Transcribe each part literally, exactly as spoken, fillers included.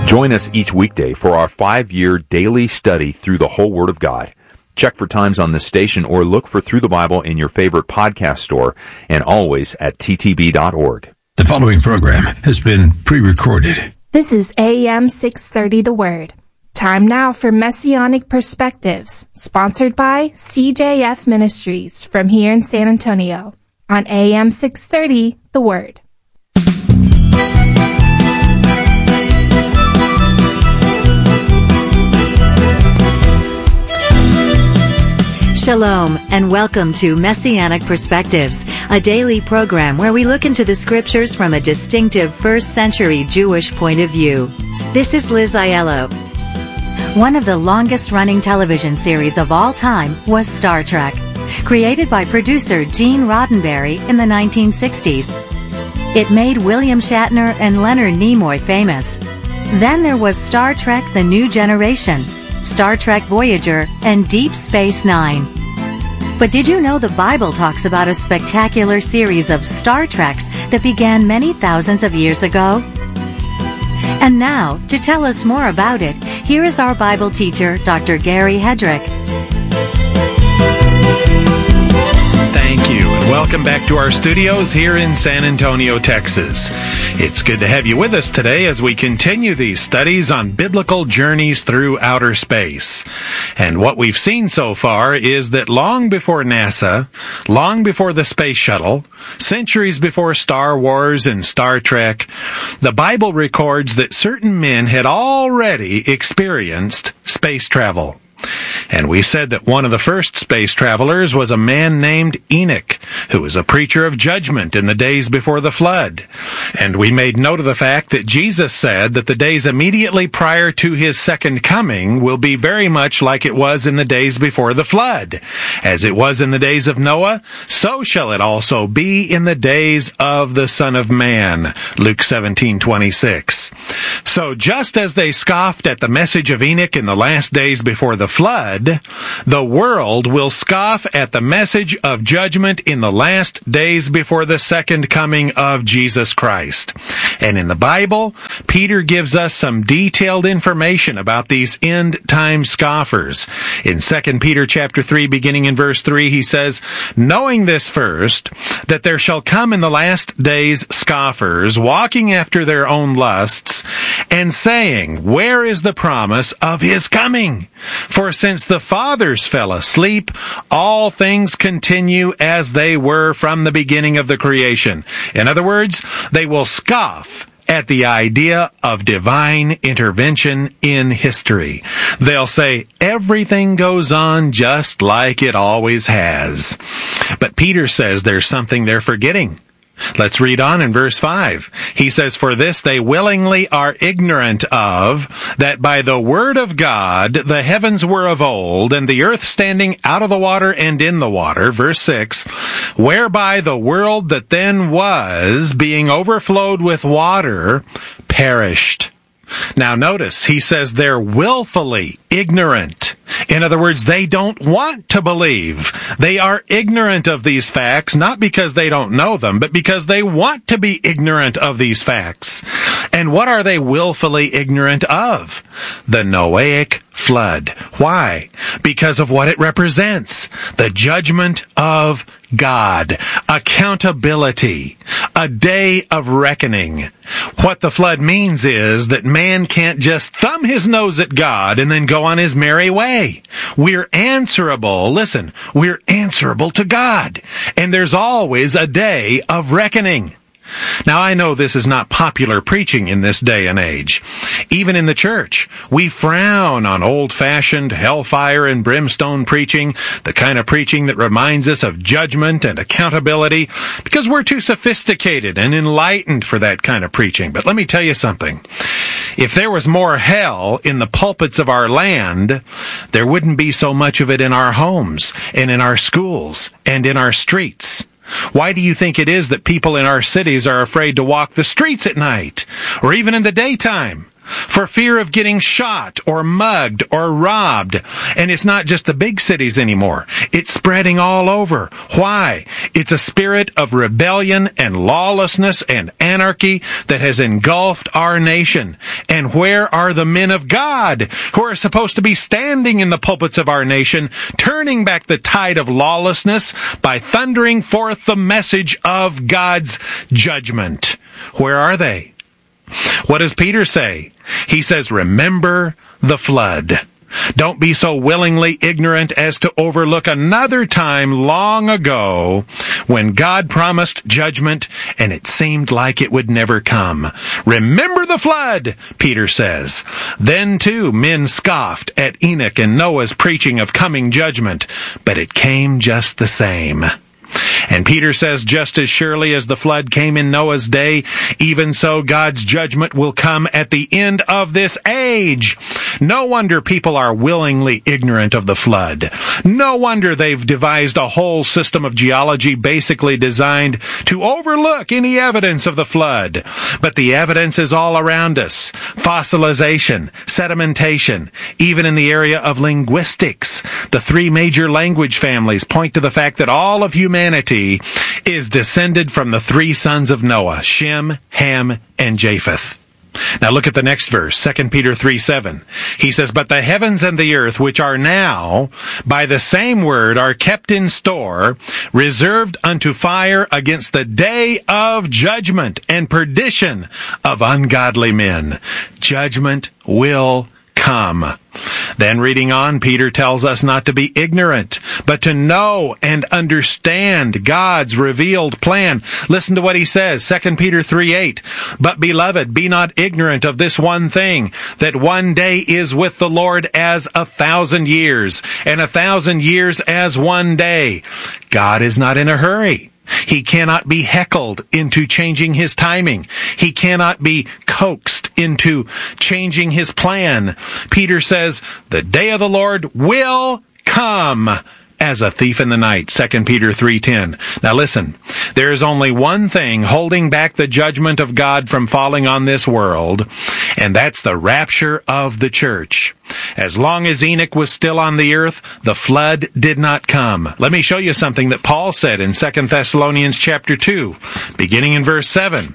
Join us each weekday for our five-year daily study through the whole Word of God. Check for times on this station or look for Through the Bible in your favorite podcast store and always at t t b dot org. The following program has been pre-recorded. This is A M six thirty The Word. Time now for Messianic Perspectives, sponsored by C J F Ministries from here in San Antonio on A M six thirty The Word. Shalom, and welcome to Messianic Perspectives, a daily program where we look into the scriptures from a distinctive first century Jewish point of view. This is Liz Aiello. One of the longest-running television series of all time was Star Trek, created by producer Gene Roddenberry in the nineteen sixties. It made William Shatner and Leonard Nimoy famous. Then there was Star Trek: The New Generation, Star Trek Voyager, and Deep Space Nine. But did you know the Bible talks about a spectacular series of Star Treks that began many thousands of years ago? And now, to tell us more about it, here is our Bible teacher, Doctor Gary Hedrick. Thank you, and welcome back to our studios here in San Antonio, Texas. It's good to have you with us today as we continue these studies on biblical journeys through outer space. And what we've seen so far is that long before NASA, long before the space shuttle, centuries before Star Wars and Star Trek, the Bible records that certain men had already experienced space travel. And we said that one of the first space travelers was a man named Enoch, who was a preacher of judgment in the days before the flood. And we made note of the fact that Jesus said that the days immediately prior to his second coming will be very much like it was in the days before the flood. As it was in the days of Noah, so shall it also be in the days of the Son of Man. Luke seventeen twenty-six. So just as they scoffed at the message of Enoch in the last days before the flood, the world will scoff at the message of judgment in the last days before the second coming of Jesus Christ. And in the Bible, Peter gives us some detailed information about these end-time scoffers. In Second Peter chapter three, beginning in verse three, he says, "Knowing this first, that there shall come in the last days scoffers, walking after their own lusts, and saying, Where is the promise of his coming? For since the fathers fell asleep, all things continue as they were from the beginning of the creation." In other words, they will scoff at the idea of divine intervention in history. They'll say everything goes on just like it always has. But Peter says there's something they're forgetting. Let's read on in verse five. He says, "For this they willingly are ignorant of, that by the word of God the heavens were of old, and the earth standing out of the water and in the water," verse six, "whereby the world that then was, being overflowed with water, perished." Now notice, he says they're willfully ignorant. In other words, they don't want to believe. They are ignorant of these facts, not because they don't know them, but because they want to be ignorant of these facts. And what are they willfully ignorant of? The Noahic flood. Why? Because of what it represents. The judgment of God. Accountability. A day of reckoning. What the flood means is that man can't just thumb his nose at God and then go on his merry way. We're answerable, listen, we're answerable to God. And there's always a day of reckoning. Now, I know this is not popular preaching in this day and age. Even in the church, we frown on old-fashioned hellfire and brimstone preaching, the kind of preaching that reminds us of judgment and accountability, because we're too sophisticated and enlightened for that kind of preaching. But let me tell you something. If there was more hell in the pulpits of our land, there wouldn't be so much of it in our homes and in our schools and in our streets. Why do you think it is that people in our cities are afraid to walk the streets at night, or even in the daytime? for fear of getting shot or mugged or robbed. And it's not just the big cities anymore. It's spreading all over. Why? It's a spirit of rebellion and lawlessness and anarchy that has engulfed our nation. And where are the men of God who are supposed to be standing in the pulpits of our nation, turning back the tide of lawlessness by thundering forth the message of God's judgment? Where are they? What does Peter say? He says, remember the flood. Don't be so willingly ignorant as to overlook another time long ago when God promised judgment and it seemed like it would never come. Remember the flood, Peter says. Then too men scoffed at Enoch and Noah's preaching of coming judgment, but it came just the same. And Peter says, just as surely as the flood came in Noah's day, even so God's judgment will come at the end of this age. No wonder people are willingly ignorant of the flood. No wonder they've devised a whole system of geology basically designed to overlook any evidence of the flood. But the evidence is all around us. Fossilization, sedimentation, even in the area of linguistics. The three major language families point to the fact that all of humanity Humanity is descended from the three sons of Noah, Shem, Ham, and Japheth. Now look at the next verse, Second Peter three seven. He says, but the heavens and the earth, which are now, by the same word, are kept in store, reserved unto fire against the day of judgment and perdition of ungodly men. Judgment will come. Then reading on, Peter tells us not to be ignorant, but to know and understand God's revealed plan. Listen to what he says, Second Peter three eight. But beloved, be not ignorant of this one thing, that one day is with the Lord as a thousand years, and a thousand years as one day. God is not in a hurry. He cannot be heckled into changing his timing. He cannot be coaxed into changing his plan. Peter says, the day of the Lord will come as a thief in the night, Second Peter three ten. Now listen, there is only one thing holding back the judgment of God from falling on this world, and that's the rapture of the church. As long as Enoch was still on the earth, the flood did not come. Let me show you something that Paul said in Second Thessalonians chapter two, beginning in verse seven.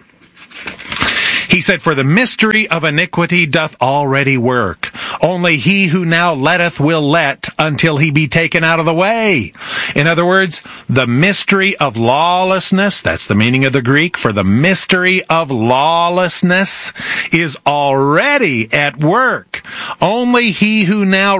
He said, for the mystery of iniquity doth already work. Only he who now letteth will let until he be taken out of the way. In other words, the mystery of lawlessness, that's the meaning of the Greek, for the mystery of lawlessness is already at work. Only he who now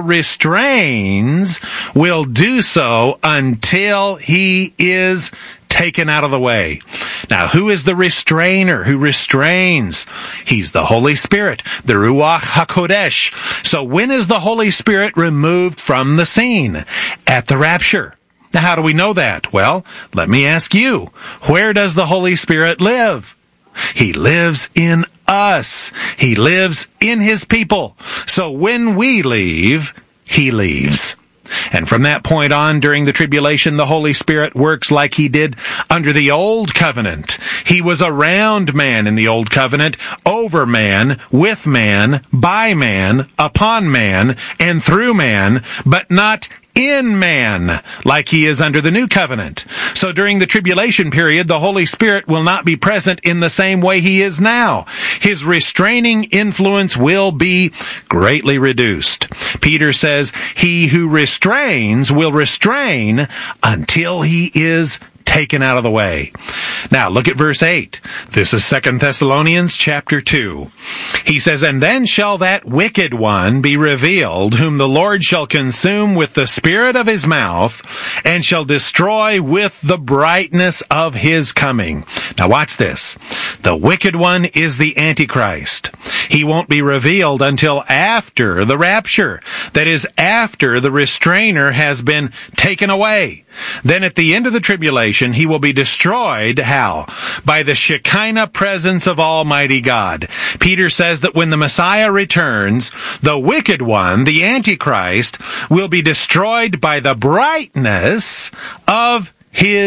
restrains will do so until he is taken out of the way. Now, who is the restrainer who restrains? He's the Holy Spirit, the Ruach HaKodesh. So when is the Holy Spirit removed from the scene? At the rapture. Now, how do we know that? Well, let me ask you, where does the Holy Spirit live? He lives in us. He lives in his people. So when we leave, he leaves. And from that point on, during the tribulation, the Holy Spirit works like he did under the Old Covenant. He was around man in the Old Covenant, over man, with man, by man, upon man, and through man, but not in man, like he is under the New Covenant. So during the tribulation period, the Holy Spirit will not be present in the same way he is now. His restraining influence will be greatly reduced. Peter says, he who restrains will restrain until he is taken out of the way. Now, look at verse eight. This is Second Thessalonians chapter two. He says, and then shall that wicked one be revealed, whom the Lord shall consume with the spirit of his mouth, and shall destroy with the brightness of his coming. Now watch this. The wicked one is the Antichrist. He won't be revealed until after the rapture. That is, after the restrainer has been taken away. Then at the end of the tribulation, he will be destroyed, how? By the Shekinah presence of Almighty God. Peter says that when the Messiah returns, the wicked one, the Antichrist, will be destroyed by the brightness of his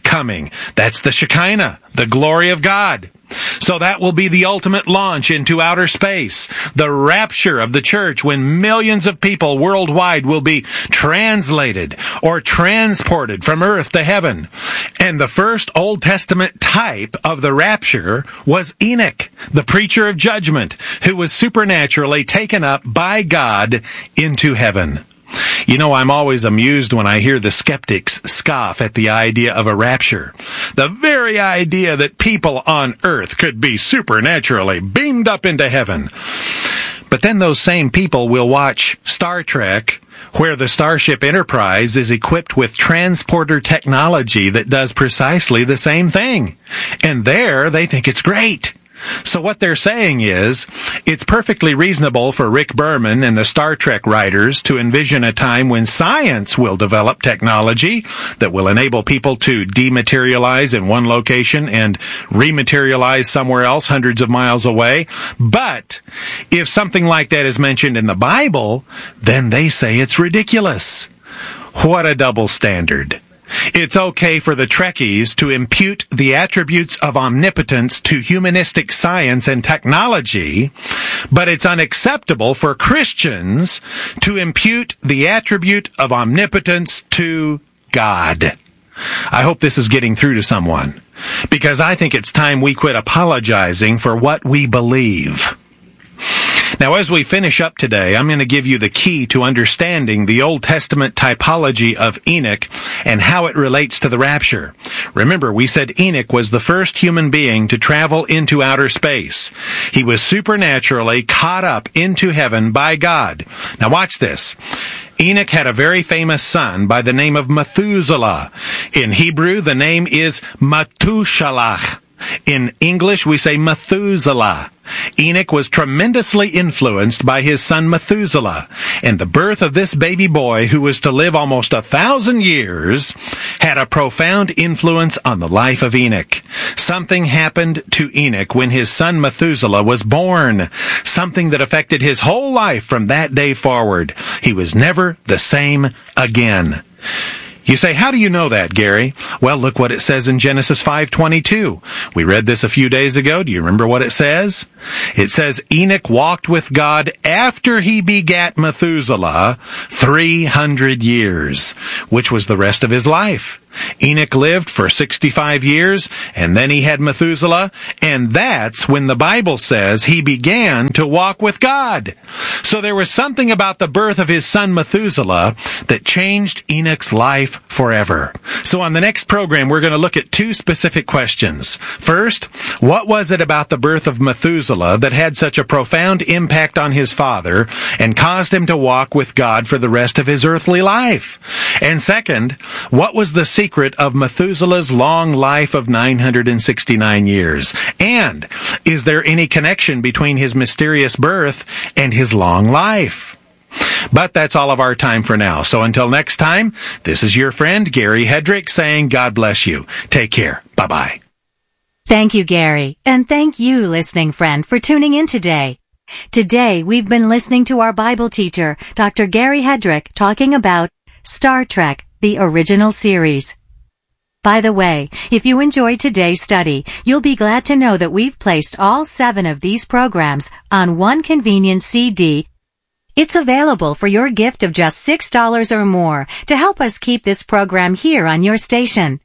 coming. That's the Shekinah, the glory of God. So that will be the ultimate launch into outer space, the rapture of the church, when millions of people worldwide will be translated or transported from earth to heaven. And the first Old Testament type of the rapture was Enoch, the preacher of judgment, who was supernaturally taken up by God into heaven. You know, I'm always amused when I hear the skeptics scoff at the idea of a rapture. The very idea that people on earth could be supernaturally beamed up into heaven. But then those same people will watch Star Trek, where the Starship Enterprise is equipped with transporter technology that does precisely the same thing. And there, they think it's great. So what they're saying is, it's perfectly reasonable for Rick Berman and the Star Trek writers to envision a time when science will develop technology that will enable people to dematerialize in one location and rematerialize somewhere else hundreds of miles away. But if something like that is mentioned in the Bible, then they say it's ridiculous. What a double standard. It's okay for the Trekkies to impute the attributes of omnipotence to humanistic science and technology, but it's unacceptable for Christians to impute the attribute of omnipotence to God. I hope this is getting through to someone, because I think it's time we quit apologizing for what we believe. Now, as we finish up today, I'm going to give you the key to understanding the Old Testament typology of Enoch and how it relates to the rapture. Remember, we said Enoch was the first human being to travel into outer space. He was supernaturally caught up into heaven by God. Now, watch this. Enoch had a very famous son by the name of Methuselah. In Hebrew, the name is Matushalach. In English, we say Methuselah. Enoch was tremendously influenced by his son Methuselah, and the birth of this baby boy, who was to live almost a thousand years, had a profound influence on the life of Enoch. Something happened to Enoch when his son Methuselah was born, something that affected his whole life from that day forward. He was never the same again. You say, how do you know that, Gary? Well, look what it says in Genesis five twenty-two. We read this a few days ago. Do you remember what it says? It says, Enoch walked with God after he begat Methuselah three hundred years, which was the rest of his life. Enoch lived for sixty-five years, and then he had Methuselah, and that's when the Bible says he began to walk with God. So there was something about the birth of his son Methuselah that changed Enoch's life forever. So on the next program, we're going to look at two specific questions. First, what was it about the birth of Methuselah that had such a profound impact on his father and caused him to walk with God for the rest of his earthly life? And second, what was the secret of Methuselah's long life of nine hundred sixty-nine years? And is there any connection between his mysterious birth and his long life? But that's all of our time for now. So until next time, this is your friend Gary Hedrick saying God bless you. Take care. Bye-bye. Thank you, Gary. And thank you, listening friend, for tuning in today. Today, we've been listening to our Bible teacher, Doctor Gary Hedrick, talking about Star Trek, the original series. By the way, if you enjoyed today's study, you'll be glad to know that we've placed all seven of these programs on one convenient C D. It's available for your gift of just six dollars or more to help us keep this program here on your station.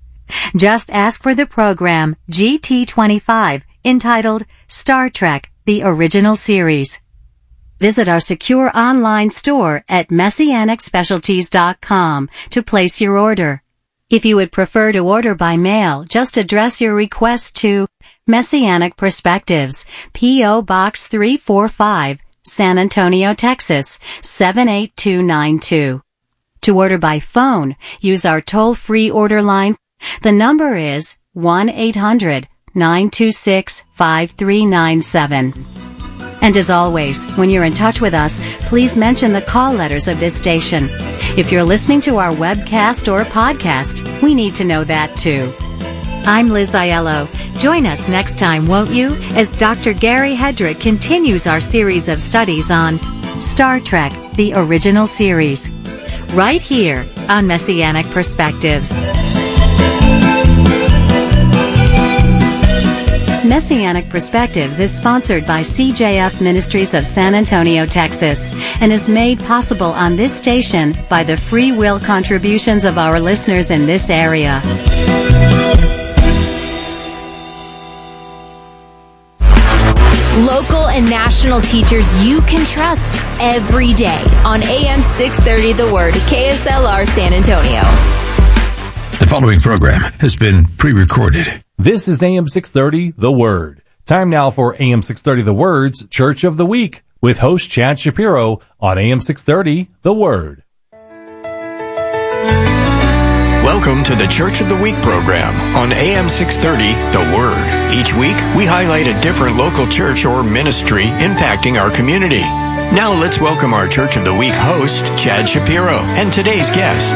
Just ask for the program G T twenty-five, entitled Star Trek, the Original Series. Visit our secure online store at messianic specialties dot com to place your order. If you would prefer to order by mail, just address your request to Messianic Perspectives, P O Box three forty-five, San Antonio, Texas, seven eight two nine two. To order by phone, use our toll-free order line. The number is one eight hundred nine two six five three nine seven. And as always, when you're in touch with us, please mention the call letters of this station. If you're listening to our webcast or podcast, we need to know that too. I'm Liz Aiello. Join us next time, won't you, as Doctor Gary Hedrick continues our series of studies on Star Trek, the Original Series, right here on Messianic Perspectives. Messianic Perspectives is sponsored by C J F Ministries of San Antonio, Texas, and is made possible on this station by the free will contributions of our listeners in this area. Local and national teachers you can trust every day on A M six thirty The Word, K S L R San Antonio. The following program has been pre-recorded. This is A M six thirty The Word. Time now for A M six thirty The Word's Church of the Week with host Chad Shapiro on A M six thirty The Word. Welcome to the Church of the Week program on A M six thirty The Word. Each week, we highlight a different local church or ministry impacting our community. Now let's welcome our Church of the Week host, Chad Shapiro, and today's guest.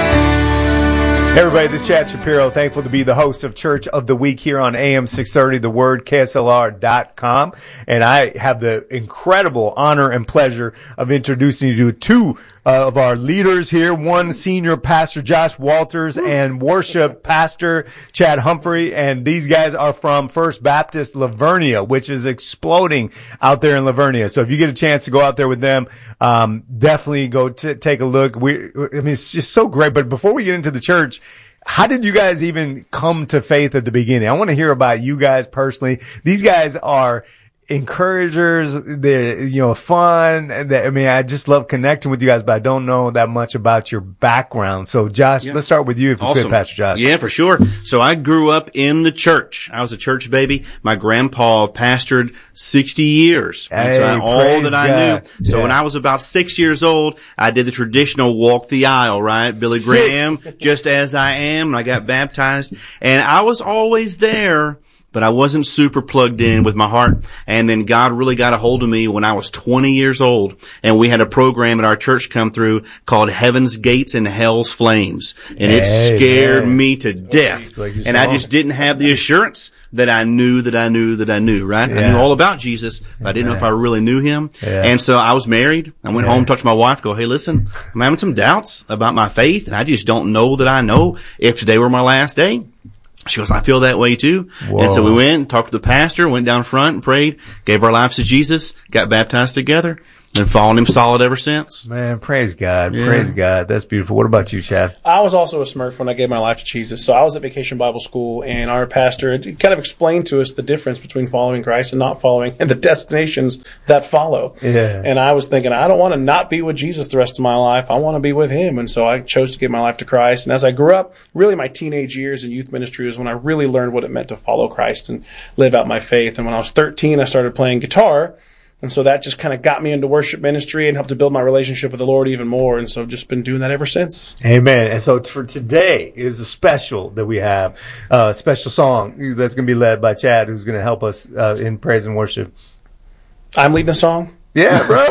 Hey everybody, this is Chad Shapiro. Thankful to be the host of Church of the Week here on A M six thirty The Word, K S L R dot com. And I have the incredible honor and pleasure of introducing you to two uh, of our leaders here. One, Senior Pastor Josh Walters, and Worship Pastor Chad Humphrey. And these guys are from First Baptist Lavernia, which is exploding out there in Lavernia. So if you get a chance to go out there with them, um, definitely go t- take a look. We, I mean, it's just so great. But before we get into the church, how did you guys even come to faith at the beginning? I want to hear about you guys personally. These guys are encouragers. They're, you know, fun. I mean, I just love connecting with you guys, but I don't know that much about your background. So Josh, yeah. let's start with you if you awesome. could, Pastor Josh. Yeah, for sure. So I grew up in the church. I was a church baby. My grandpa pastored sixty years. Hey, so I, all that I God. knew. So yeah. when I was about six years old, I did the traditional walk the aisle, right? Billy Six. Graham, just as I am. And I got baptized, and I was always there, but I wasn't super plugged in with my heart. And then God really got a hold of me when I was twenty years old. And we had a program at our church come through called Heaven's Gates and Hell's Flames. And it hey, scared hey. me to death. Like and I just didn't have the assurance that I knew that I knew that I knew, right? Yeah. I knew all about Jesus, but I didn't know if I really knew him. Yeah. And so I was married. I went yeah. home, talked to my wife, go, hey, listen, I'm having some doubts about my faith, and I just don't know that I know if today were my last day. She goes, I feel that way too. Whoa. And so we went and talked to the pastor, went down front and prayed, gave our lives to Jesus, got baptized together, and followed him solid ever since. Man, praise God. Yeah. Praise God. That's beautiful. What about you, Chad? I was also a Smurf when I gave my life to Jesus. So I was at Vacation Bible School, and our pastor kind of explained to us the difference between following Christ and not following, and the destinations that follow. Yeah. And I was thinking, I don't want to not be with Jesus the rest of my life. I want to be with him. And so I chose to give my life to Christ. And as I grew up, really my teenage years in youth ministry was when I really learned what it meant to follow Christ and live out my faith. And when I was thirteen, I started playing guitar. And so that just kind of got me into worship ministry and helped to build my relationship with the Lord even more. And so I've just been doing that ever since. Amen. And so for today is a special that we have, uh, a special song that's going to be led by Chad, who's going to help us uh, in praise and worship. I'm leading a song? Yeah, bro.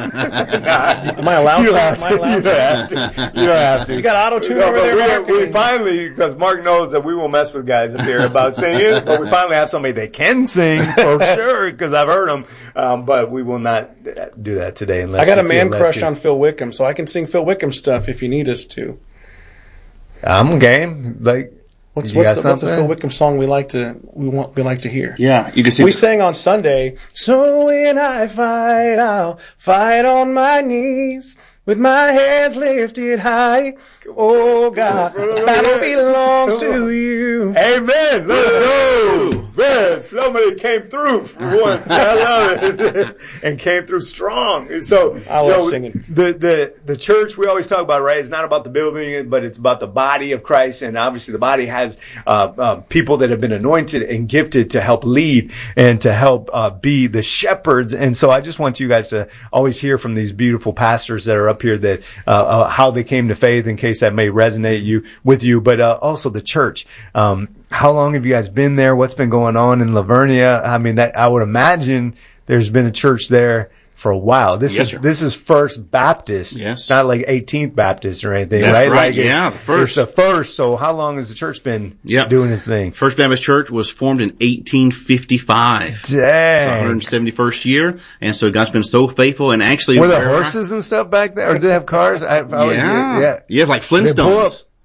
Am I allowed you to? Have Am I to. allowed You don't have to. You don't have to. You got auto-tune No, over but there, we, Mark? we finally, because Mark knows that we won't mess with guys up here about singing, but we finally have somebody that can sing for sure, because I've heard them. Um, but we will not do that today unless I got a you man feel crush led to. on Phil Wickham, so I can sing Phil Wickham stuff if you need us to. I'm game. Like, What's you what's, got the, what's a something? Phil Wickham song we like to we want we like to hear? Yeah, you can see. We sang on Sunday. So when I fight, I'll fight on my knees with my hands lifted high. Oh God, the battle belongs to you. Amen. Let's go. Man, somebody came through for once. I love it. And came through strong. So, I love you know, singing. The, the, the church we always talk about, right? It's not about the building, but it's about the body of Christ. And obviously the body has, uh, uh people that have been anointed and gifted to help lead and to help, uh, be the shepherds. And so I just want you guys to always hear from these beautiful pastors that are up here that, uh, uh how they came to faith, in case that may resonate you with you, but, uh, also the church. Um, How long have you guys been there? What's been going on in Lavernia? I mean, that I would imagine there's been a church there for a while. This Yes, is sir. this is First Baptist. Yes. It's not like eighteenth Baptist or anything, That's right? right, Like yeah, it's, the first. It's the first. So how long has the church been Yep. doing its thing? First Baptist Church was formed in eighteen fifty-five. Dang. It's one hundred seventy-first year, and so God's been so faithful. And actually, Were there where I- horses and stuff back there, or did they have cars? I, I always- yeah, yeah. yeah, like They pull up. Flintstones.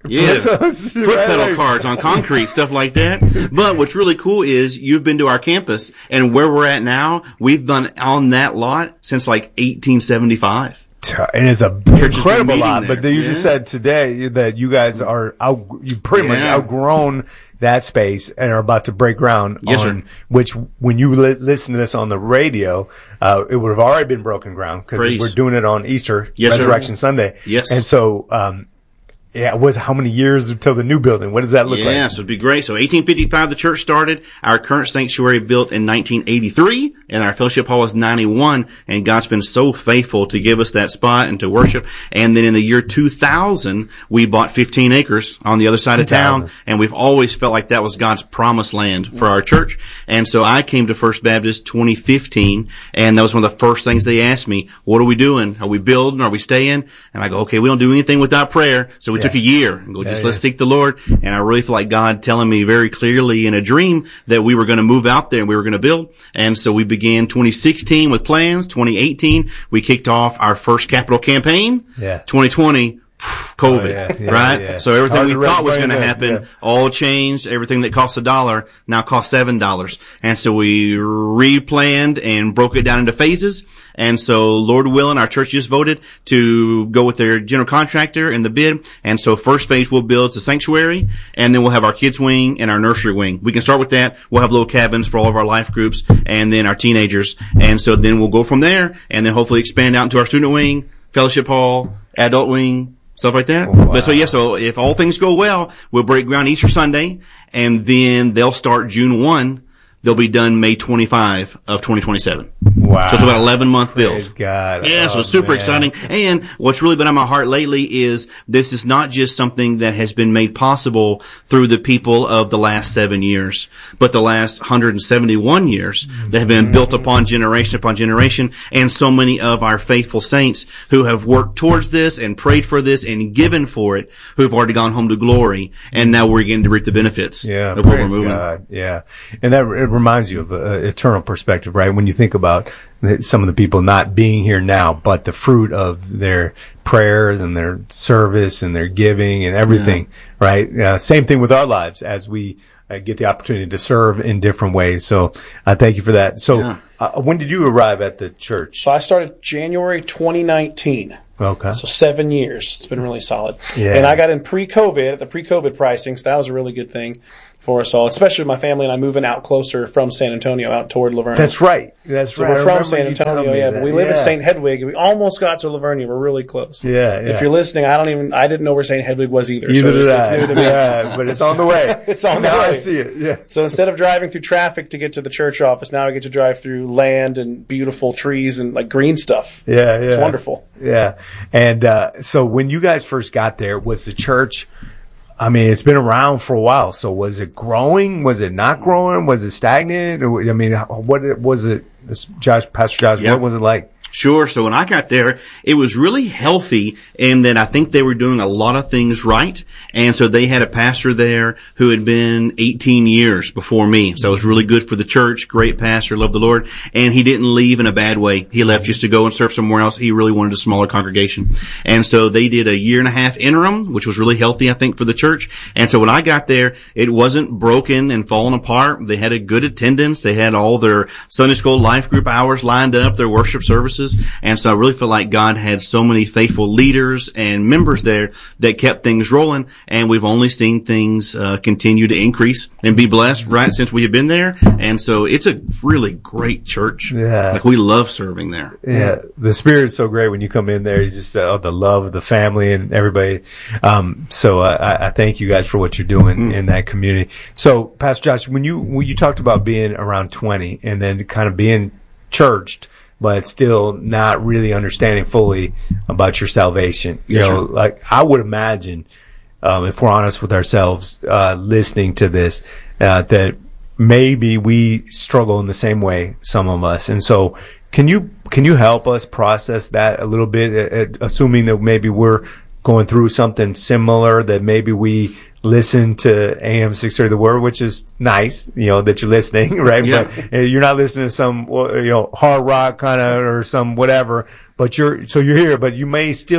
Yeah, foot pedal cards on concrete, stuff like that. But what's really cool is you've been to our campus, and where we're at now, we've been on that lot since like eighteen seventy-five. And it's a incredible lot, but you yeah. just said today that you guys are out, you pretty yeah. much outgrown that space and are about to break ground yes, on, sir. which when you li- listen to this on the radio, uh, it would have already been broken ground because we're doing it on Easter, yes, Resurrection sir. Sunday. Yes. And so, um, yeah, it was how many years until the new building? What does that look yeah, like? Yeah, so it'd be great. So eighteen fifty-five, the church started. Our current sanctuary built in nineteen eighty-three, and our fellowship hall is ninety-one, and God's been so faithful to give us that spot and to worship. And then in the year two thousand, we bought fifteen acres on the other side of town, and we've always felt like that was God's promised land for our church. And so I came to First Baptist twenty fifteen, and that was one of the first things they asked me, what are we doing? Are we building? Are we staying? And I go, okay, we don't do anything without prayer. So we yeah. took a year and go, just yeah, let's yeah. seek the Lord. And I really feel like God telling me very clearly in a dream that we were going to move out there and we were going to build. And so we began twenty sixteen with plans. twenty eighteen, we kicked off our first capital campaign. Yeah. twenty twenty, COVID, oh, yeah, yeah, right? Yeah. So everything Hard we to thought was going to happen yeah. all changed. Everything that cost a dollar now costs seven dollars. And so we replanned and broke it down into phases. And so Lord willing, our church just voted to go with their general contractor in the bid. And so first phase we'll build the sanctuary, and then we'll have our kids wing and our nursery wing. We can start with that. We'll have little cabins for all of our life groups and then our teenagers. And so then we'll go from there and then hopefully expand out into our student wing, fellowship hall, adult wing, stuff like that. Wow. But so yeah, so if all things go well, we'll break ground Easter Sunday, and then they'll start June first. They'll be done May twenty-fifth of twenty twenty-seven. Wow. So it's about eleven month build. Praise God. Yeah, oh, so it's super man. exciting. And what's really been on my heart lately is this is not just something that has been made possible through the people of the last seven years, but the last one hundred seventy-one years that have been built upon generation upon generation, and so many of our faithful saints who have worked towards this and prayed for this and given for it, who have already gone home to glory, and now we're getting to reap the benefits yeah, of what we're praise moving. God. Yeah. And that it reminds you of an eternal perspective, right? When you think about some of the people not being here now, but the fruit of their prayers and their service and their giving and everything, yeah. right? Uh, same thing with our lives as we uh, get the opportunity to serve in different ways. So I uh, thank you for that. So yeah. uh, when did you arrive at the church? So I started January twenty nineteen. Okay. So seven years. It's been really solid. Yeah. And I got in pre-COVID, at the pre-COVID pricing, so that was a really good thing for us all, especially my family and I moving out closer from San Antonio out toward Lavernia. That's right. That's so right. We're from San Antonio, yeah, that. but we live yeah. in Saint Hedwig. We almost got to Lavernia. We're really close. Yeah, yeah. If you're listening, I don't even, I didn't know where Saint Hedwig was either. Either so did it's, I. it's new to me. Yeah, but it's on the way. It's on now the way. I see it. Yeah. So instead of driving through traffic to get to the church office, now I get to drive through land and beautiful trees and like green stuff. Yeah, yeah. It's wonderful. Yeah. And uh so when you guys first got there, was the church, I mean, it's been around for a while. So was it growing? Was it not growing? Was it stagnant? Or, I mean, what was it, this Josh, Pastor Josh, yep. what was it like? Sure. So when I got there, it was really healthy in that I think they were doing a lot of things right. And so they had a pastor there who had been eighteen years before me. So it was really good for the church. Great pastor, loved the Lord. And he didn't leave in a bad way. He left just to go and serve somewhere else. He really wanted a smaller congregation. And so they did a year and a half interim, which was really healthy, I think, for the church. And so when I got there, it wasn't broken and falling apart. They had a good attendance. They had all their Sunday school life group hours lined up, their worship services. And so I really feel like God had so many faithful leaders and members there that kept things rolling. And we've only seen things uh, continue to increase and be blessed right since we have been there. And so it's a really great church. Yeah. Like we love serving there. Yeah. The spirit's so great when you come in there. You just, uh, the love of the family and everybody. Um, so uh, I, I thank you guys for what you're doing mm. in that community. So Pastor Josh, when you, when you talked about being around twenty and then kind of being churched, but still not really understanding fully about your salvation. You yes, know, sir. like I would imagine, um, if we're honest with ourselves, uh, listening to this, uh, that maybe we struggle in the same way, some of us. And so can you, can you help us process that a little bit, uh, assuming that maybe we're going through something similar, that maybe we listen to A M six thirty The Word, which is nice, you know, that you're listening, right? Yeah. But you're not listening to some, you know, hard rock kind of or some whatever, but you're, so you're here, but you may still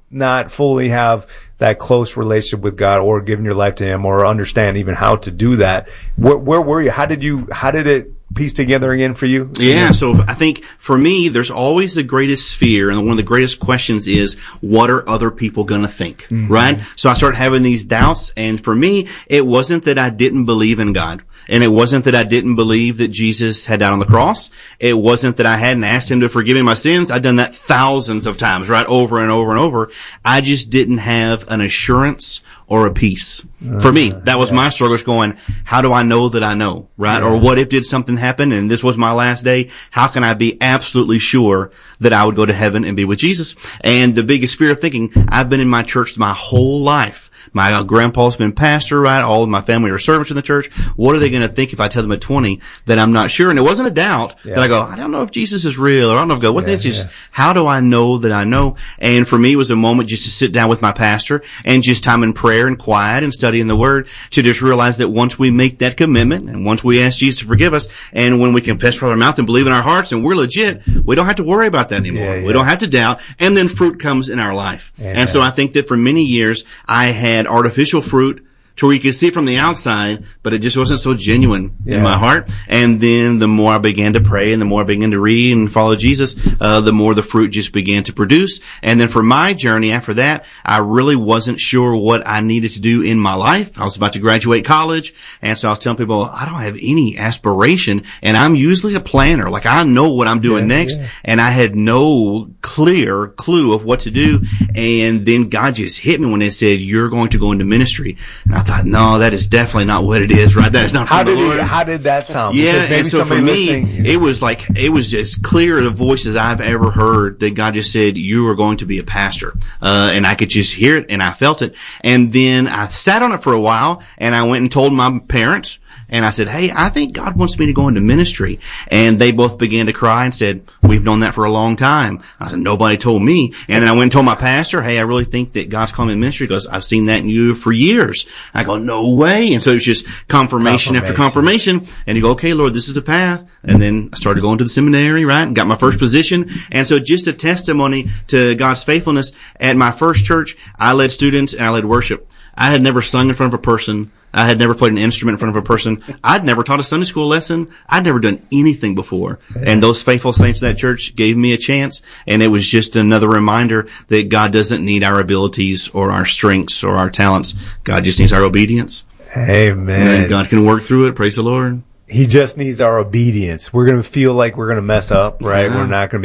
not fully have that close relationship with God or giving your life to Him or understand even how to do that. Where, where were you? How did you, how did it piece together again for you? Yeah, so I think for me, there's always the greatest fear, and one of the greatest questions is, what are other people going to think, mm-hmm. right? So I started having these doubts, and for me, it wasn't that I didn't believe in God. And it wasn't that I didn't believe that Jesus had died on the cross. It wasn't that I hadn't asked Him to forgive me my sins. I'd done that thousands of times, right? Over and over and over. I just didn't have an assurance or a peace. Uh, For me, that was yeah. my struggles going, how do I know that I know, right? Yeah. Or what if did something happen and this was my last day? How can I be absolutely sure that I would go to heaven and be with Jesus? And the biggest fear of thinking, I've been in my church my whole life. My uh, grandpa's been pastor, right? All of my family are servants in the church. What are they going to think if I tell them at twenty that I'm not sure? And it wasn't a doubt yeah. that I go, I don't know if Jesus is real, or I don't know if God, what's yeah, this? Just, yeah. how do I know that I know? And for me, it was a moment just to sit down with my pastor and just time in prayer and quiet and studying the Word to just realize that once we make that commitment and once we ask Jesus to forgive us and when we confess with our mouth and believe in our hearts and we're legit, we don't have to worry about that anymore. Yeah, yeah. We don't have to doubt. And then fruit comes in our life. Yeah. And so I think that for many years, I had artificial fruit to where you could see it from the outside, but it just wasn't so genuine yeah. in my heart. And then the more I began to pray and the more I began to read and follow Jesus, uh, the more the fruit just began to produce. And then for my journey after that, I really wasn't sure what I needed to do in my life. I was about to graduate college. And so I was telling people, I don't have any aspiration. And I'm usually a planner. Like I know what I'm doing yeah, next. Yeah. And I had no clear clue of what to do. And then God just hit me when they said, you're going to go into ministry. And I thought, no, that is definitely not what it is, right? That is not from how the did Lord. It, how did that sound? Yeah, and so for me, it was like, it was as clear the voices I've ever heard that God just said, you are going to be a pastor. Uh, and I could just hear it and I felt it. And then I sat on it for a while and I went and told my parents. And I said, hey, I think God wants me to go into ministry. And they both began to cry and said, we've known that for a long time. I said, nobody told me. And then I went and told my pastor, hey, I really think that God's calling me to ministry because I've seen that in you for years. And I go, no way. And so it was just confirmation, confirmation after confirmation. And you go, okay, Lord, this is a path. And then I started going to the seminary, right? And got my first position. And so just a testimony to God's faithfulness. At my first church, I led students and I led worship. I had never sung in front of a person. I had never played an instrument in front of a person. I'd never taught a Sunday school lesson. I'd never done anything before. And those faithful saints of that church gave me a chance. And it was just another reminder that God doesn't need our abilities or our strengths or our talents. God just needs our obedience. Amen. And God can work through it. Praise the Lord. He just needs our obedience. We're going to feel like we're going to mess up, right? Yeah. We're not going to be